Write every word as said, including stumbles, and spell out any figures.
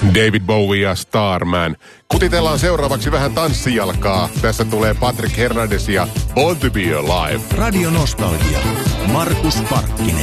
David Bowie ja Starman. Kutitellaan seuraavaksi vähän tanssijalkaa. Tässä tulee Patrick Hernandez ja Born to be Alive. Radio Nostalgia. Markus Parkkinen.